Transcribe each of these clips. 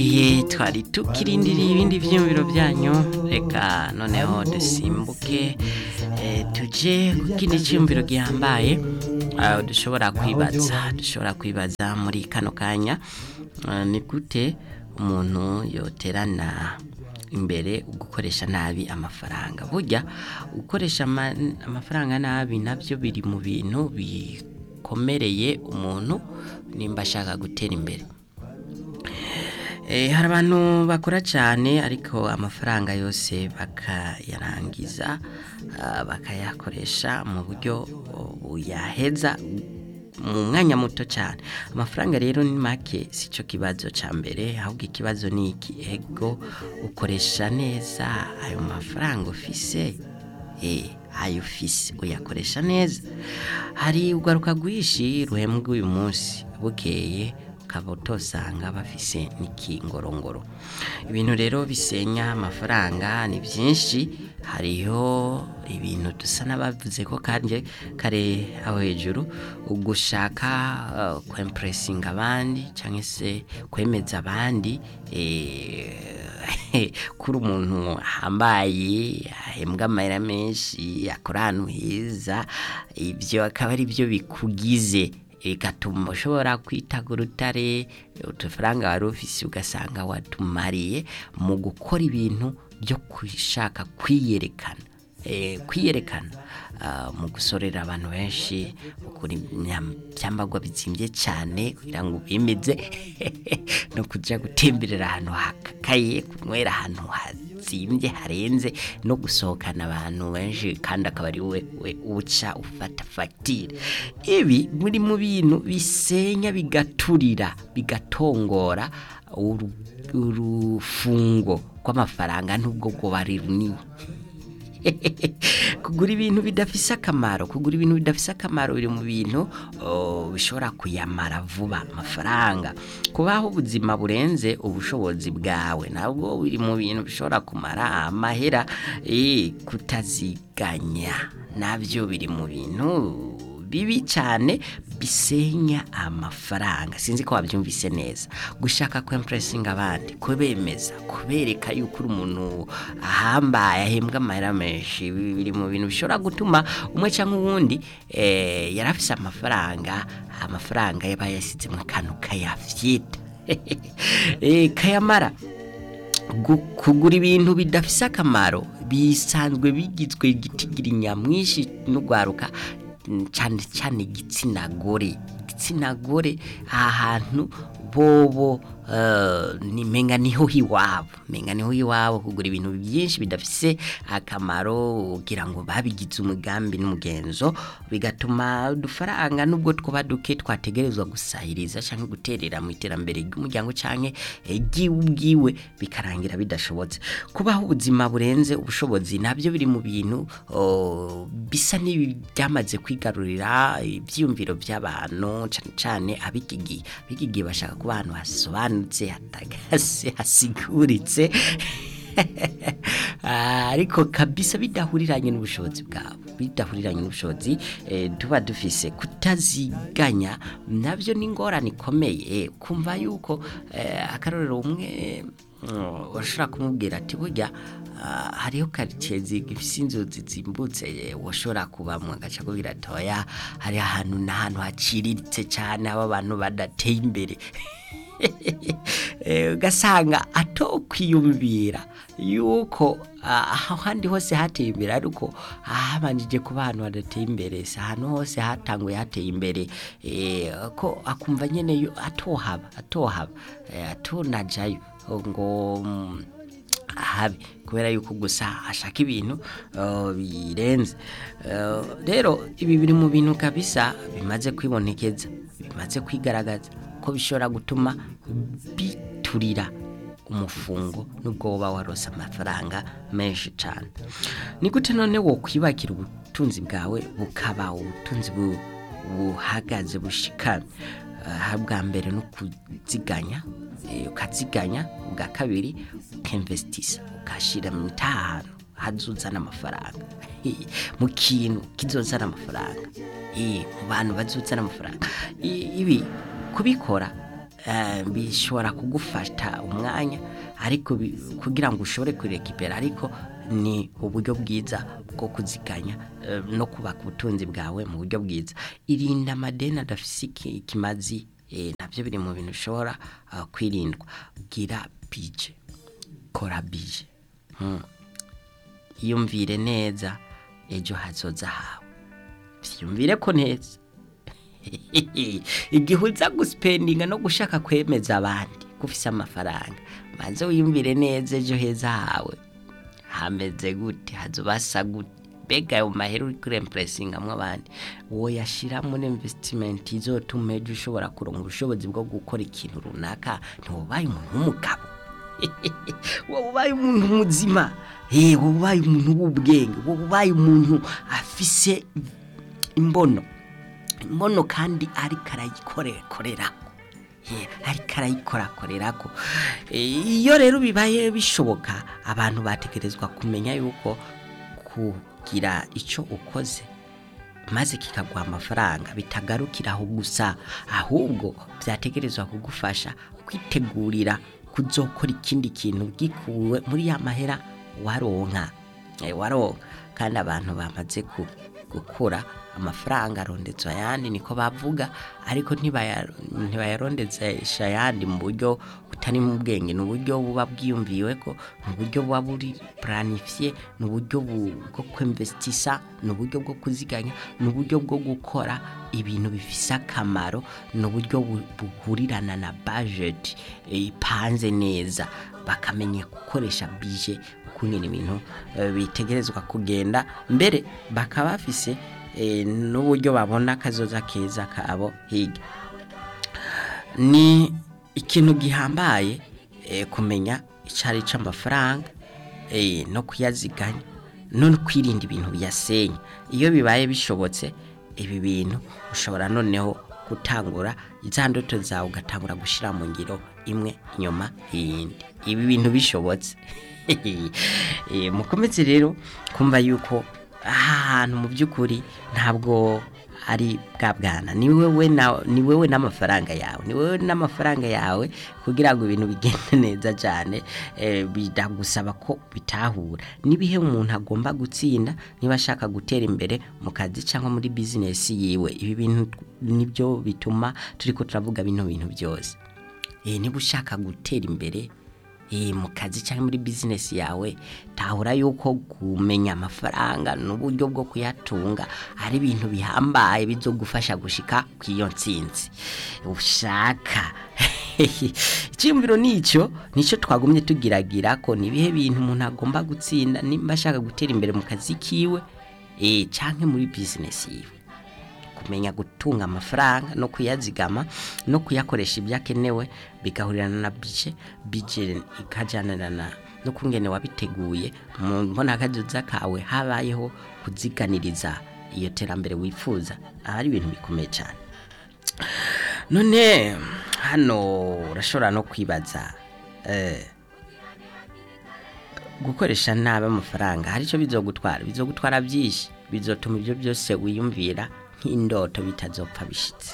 twari tukirindiriye ibindi vyiyumviro byanyu, reka noneho dusimbuke tuje ku kindi cyiyumviro gihambaye dushobora kwibaza muri kano kanya. Ni gute umuntu yoterana imbere gukoresha nabi amafaranga? Burya gukoresha amafaranga nabi nabyo biri mu bintu bikomereye umuntu nimba ashaka gutera imbere. Hari abantu bakora cyane ariko amafaranga yose bakayarangiza bakayakoresha mu buryo buyaheza mu mwanya muto cyane. Amafaranga rero ni make, sico kibazo ca mbere, ahubwo ikibazo ni iki: ego ukoresha neza ayo mafaranga ufise? Ayo ufise uyakoresha neza? Hari ugaruka rwishi ruhembwa uyu munsi, bukeye ukaba utosanga bafise n'ikingorongoro. Ibintu rero bisenya amafaranga ni byinshi. Hariho ibintu dusa n'abavuze ko kanje kare aho hejuru, ugushaka kwempressinga abandi cyangwa se kwemeza abandi kuri umuntu hambaye, ahembwa amahera menshi, akora ahantu heza. Ibyo akaba ari byo bikugize, bigatuma ushobora kwitaga urutare utufaranga wari ufise ugasanga watumariye mu gukora ibintu byo kwishaka kwiyerekana. Mu gusorera abantu benshi, ukuri byambagwa bizimbye cyane kugira ngo bimeze no kujya gutemberera ahantu hakakaye, kunywera ahantu hazimbye harenze, no gusohokana abantu benshi kandi akaba ari we uca ufata fagitire. Ibi muri mu bintu bisenya, bigaturira, bigatongora urufungo rw'amafaranga n'ubwo bwo bari runini. Kugura ibintu bidafise akamaro, biri mu bintu bishobora kuyamara vuba amafaranga. Kubaho ubuzima burenze ubushobozi bwawe nabwo biri mu bintu bishobora kumara amahera. Kutaziganya nabyo biri mu bintu bibi cyane bisenya amafaranga. Sinzi ko wabyumvise neza. Gushaka kwempressinga abandi, kubemeza, kubereka yuko uri umuntu ahambaye, ahembwa amahera menshi, biri mu bintu bishobora gutuma umwe cyangwa uwundi yarafise amafaranga yaba yasize mu kantu kayafyita kayamara. Kugura ibintu bidafise akamaro bisanzwe bigizwe igitigira nyamwinshi n'ugwaruka, cyane igitsina gore ahantu bobo menga niho hiwabo kugura ibintu byinshi bidafise akamaro, kugira ngo babigize umugambi n'umugenzo, bigatuma udufaranga nubwo twaba duke twategerezwa gusahiriza cyangwa guterera mu iterambere ry'umuryango cyangwa ubwiwe, bikarangira bidashobotse. Kubaho ubuzima burenze ubushobozi nabyo biri mu bintu bisa n'ibyamaze kwigarurira ibyiyumviro by'abantu, cyane abigigiye bashaka kuba ahantu hasobanutse, hatagase, hasiguritse ariko kabisa bidahuriranye n'ubushobozi bwabo, tuba dufise. Kutaziganya nabyo ni ingorane ikomeye. Kumva yuko akarorero umwe washobora kumubwira ati burya hariho quartier zifise inzu zizimbutse washobora kubamwe, agaca kubwira toya hari ahantu n'ahantu haciriritse cyane, aba abantu badateye imbere. Ugasanga atokwiyumvira yuko aho handi hose hateye imbere, ariko habanjije kuba ahantu hadateye imbere. Ahantu hose hatanguye hateye imbere, ko akumva nyene atohaba atonajayo ngo habi, kubera yuko gusa ashaka ibintu birenze. Rero ibi biri mu bintu kabisa bimaze kwibonekeza, bimaze kwigaragaza ko bishobora gutuma biturira umufungo nubwo woba warose amafaranga menshi cyane. Ni gute none wo kwibakira ubutunzi bwawe bukaba ubutunzi buhagaze bushikamye? Bwa mbere no kuziganya, ukaziganya. Bwa kabiri ukinvestisa, ukashira mu tahano hazuzana amafaranga, mu kintu kizozana amafaranga, mu bantu bazuzana amafaranga. Ibi kubikora bishobora kugufata umwanya ariko kugira ngo ushobore kurekipera, ariko ni uburyo bwiza bwo kuziganya no kubaka ubutunzi bwawe mu buryo bwiza. Irinda amadeni adafise ikimazi, nabyo biri mu bintu ushobora kwirindwa. Gira bije, kora bije, yumvire neza ejo hazoza hawe, vyumvire ko neza. Igihe uza guspendinga no gushaka kwemeza abandi kufise amafaranga, maze wiyumvire neza ejo heza hawe hameze gute, hazobasa gute, mbega ayo mahera uri kurempressingamwo abandi woyashira muri investment izotuma ejo ushobora kuronka ubushobozi bwo gukora ikintu runaka. Ntiwobaye umuntu w'umugabo, wobaye umuntu muzima, wobaye umuntu w'ubwenge, wobaye umuntu afise imbono kandi ariko arayikorerako, ariko arayikorakorerako. Iyo rero bibaye bishoboka, abantu bategerezwa kumenya yuko kugira icyo ukoze maze kikaguha amafaranga bitagarukiraho gusa, ahubwo byategerezwa kugufasha kwitegurira kuzokora ikindi kintu gikuwe muri ya mahera waronka. Kandi abantu bamaze gukura amafaranga arondetswa ayandi, niko bavuga, ariko ntibayarondetsha ayandi mu buryo butari mu bwenge. Ni uburyo buba bwiyumviwe ko, ni uburyo buba buri planifiye, ni uburyo bwo kwinvestisa, ni uburyo bwo kuziganya, ni uburyo bwo gukora ibintu bifise akamaro, ni uburyo buhurirana na budget ipanze neza, bakamenya gukoresha bije kunyene ibintu bitegerezwa kugenda mbere, bakaba bafise n'uburyo babona kazoza keza kabo higa. Ni ikintu gihambaye kumenya icari c'amafaranga no kuyaziganya no kwirinda ibintu biyasenya. Iyo bibaye bishobotse ibi bintu ushobora noneho gutangura izandoto zawe, ugatangura gushira mu ngiro imwe nyuma yindi, ibi bintu bishobotse. Mukomeze rero kumva yuko ahantu mu by'ukuri ntabwo ari bwa bwana, ni wewe n'amafaranga yawe, ni wewe n'amafaranga yawe, kugira ngo ibintu bigende neza cyane. Bidagusaba ko bitahura nibihe umuntu agomba gutsinda niba ashaka gutera imbere mu kazi cyangwa muri business yiwe. Ibi bintu nibyo bituma turiko turavuga bino bintu byose. Niba ushaka gutera imbere mu kazi cyangwa muri business yawe, tahura yuko kumenya amafaranga n'uburyo bwo kuyatunga ari ibintu bihambaye bizogufasha gushika kwiyo ntsinzi ushaka. Icyumviro nico twagumye tugiragira ko nibihe bintu umuntu agomba gutsinda nimba ashaka gutera imbere mu kazi kiwe canke muri business yiwe. Kumenya gutunga amafaranga no kuyazigama no kuyakoresha ibyakenewe bigahurirana na bije ikajanana no kungene wabiteguye mu mbona kazoza kawe, habayeho kuziganiriza iyo terambere wifuza, ari ibintu bikomeye cyane. None hano urashobora no kwibaza gukoresha nabi amafaranga hari icyo bizogutwara byinshi, bizotuma ibyo byose wiyumvira nk'indoto bitazopfa bishitse.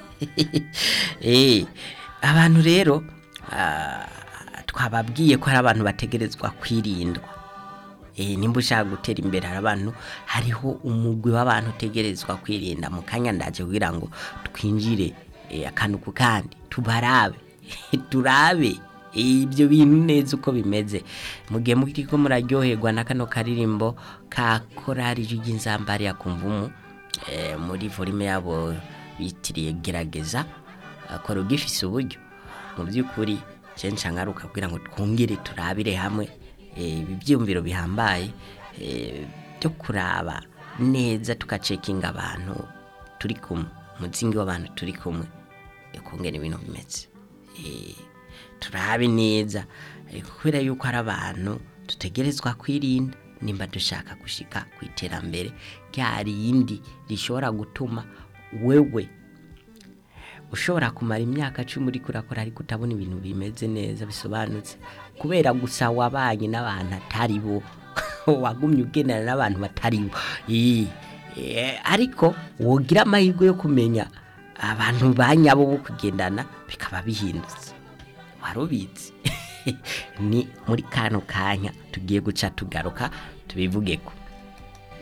Abantu rero twababwiye ko hari abantu bategerezwa kwirindwa. Nimba ushaka gutera imbere, hariho umugwi w'abantu utegerezwa kwirinda. Mu kanya ndaje kugira ngo twinjire akantu ku kandi turabe ibyo bintu neza uko bimeze. Mugihe mukiriko muraryoherwa na kano karirimbo ka korari y'inzambari ya Kumvumu muri volume yabo bitiriye gerageza, akora ugifise uburyo. Mu by'ukuri cenca ngaruka kugira ngo twongere turabire hamwe ibi byumviro bihambaye byo kuraba neza, tukacekinga abantu turi kumwe, muzingi w'abantu turi kumwe, kongera ibintu bimeze. Turabe neza kubera yuko ari abantu tutegerezwa kwirinda nimba dushaka gushika kwiterambere ryari yindi rishobora gutuma wewe ushobora kumara imyaka 10 uri kurakora ariko utabona ibintu bimeze neza bisobanutse, kubera gusa wabanye n'abantu atari bo wagumye ugenera n'abantu batari bo. Ariko wogira amahirwe yo kumenya abantu banyabo bo kugendana bikaba bihindutse warubizi ni muri kano kanya tugiye guca tugaruka tubivugeko